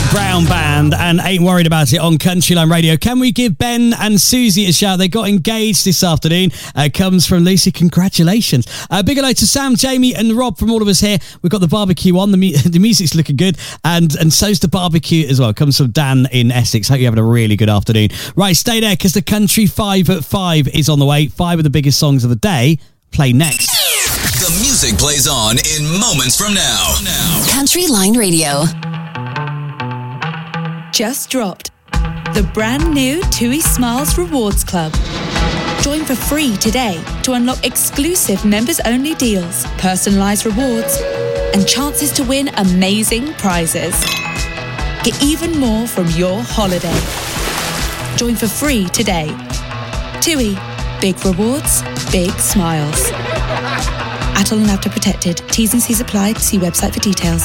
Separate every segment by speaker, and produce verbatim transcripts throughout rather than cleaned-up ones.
Speaker 1: Brown Band and Ain't Worried About It on Countryline Radio. Can we give Ben and Susie a shout? They got engaged this afternoon. Uh, comes from Lucy. Congratulations. Uh, big hello to Sam, Jamie and Rob from all of us here. We've got the barbecue on. The, mu- the music's looking good. And, and so's the barbecue as well. Comes from Dan in Essex. Hope you're having a really good afternoon. Right, stay there because the Country five at five is on the way. Five of the biggest songs of the day play next.
Speaker 2: The music plays on in moments from now. now.
Speaker 3: Countryline Radio.
Speaker 4: Just dropped. The brand new TUI Smiles Rewards Club. Join for free today to unlock exclusive members-only deals, personalised rewards, and chances to win amazing prizes. Get even more from your holiday. Join for free today. TUI. Big rewards, big smiles. Atoll and Apta protected. T's and C's apply. See website for details.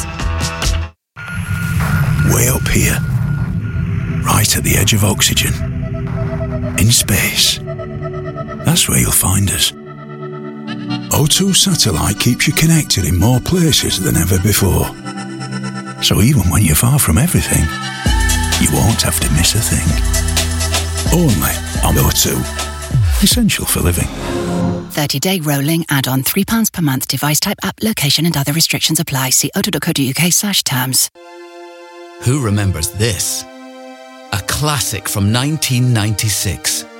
Speaker 5: Way up here. Right at the edge of oxygen. In space. That's where you'll find us. O two Satellite keeps you connected in more places than ever before. So even when you're far from everything, you won't have to miss a thing. Only on O two. Essential for living.
Speaker 3: thirty-day rolling add-on three pounds per month. Device type, app, location and other restrictions apply. See o two dot co dot uk slash terms.
Speaker 6: Who remembers this? A classic from nineteen ninety-six.